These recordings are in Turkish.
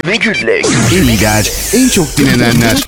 ve Gülle. En iyiler, en çok dinlenenler.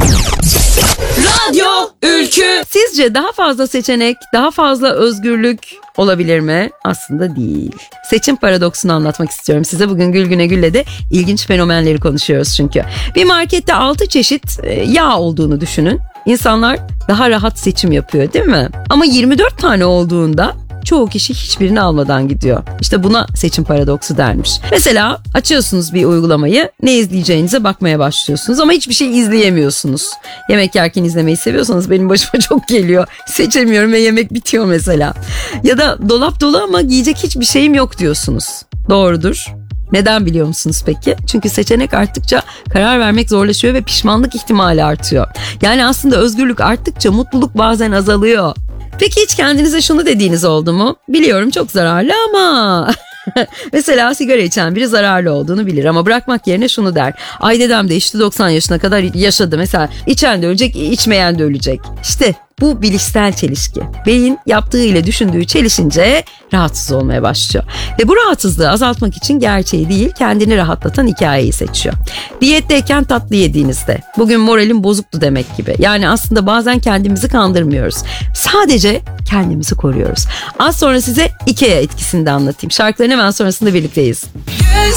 Radyo Ülkü. Sizce daha fazla seçenek, daha fazla özgürlük olabilir mi? Aslında değil. Seçim paradoksunu anlatmak istiyorum size. Bugün Gülgüne Gülle'de ilginç fenomenleri konuşuyoruz çünkü. Bir markette 6 çeşit yağ olduğunu düşünün. İnsanlar daha rahat seçim yapıyor, değil mi? Ama 24 tane olduğunda çoğu kişi hiçbirini almadan gidiyor. İşte buna seçim paradoksu dermiş. Mesela açıyorsunuz bir uygulamayı, ne izleyeceğinize bakmaya başlıyorsunuz ama hiçbir şey izleyemiyorsunuz. Yemek yerken izlemeyi seviyorsanız benim başıma çok geliyor. Seçemiyorum ve yemek bitiyor mesela. Ya da dolap dolu ama giyecek hiçbir şeyim yok diyorsunuz. Doğrudur. Neden biliyor musunuz peki? Çünkü seçenek arttıkça karar vermek zorlaşıyor ve pişmanlık ihtimali artıyor. Yani aslında özgürlük arttıkça mutluluk bazen azalıyor. Peki hiç kendinize şunu dediğiniz oldu mu? Biliyorum çok zararlı ama... Mesela sigara içen biri zararlı olduğunu bilir ama bırakmak yerine şunu der. Ay dedem de işte 90 yaşına kadar yaşadı. Mesela içen de ölecek, içmeyen de ölecek. İşte bu bilişsel çelişki. Beyin yaptığı ile düşündüğü çelişince rahatsız olmaya başlıyor. Ve bu rahatsızlığı azaltmak için gerçeği değil, kendini rahatlatan hikayeyi seçiyor. Diyetteyken tatlı yediğinizde bugün moralim bozuktu demek gibi. Yani aslında bazen kendimizi kandırmıyoruz. Sadece kendimizi koruyoruz. Az sonra size IKEA etkisini de anlatayım. Şarkıların hemen sonrasında birlikteyiz.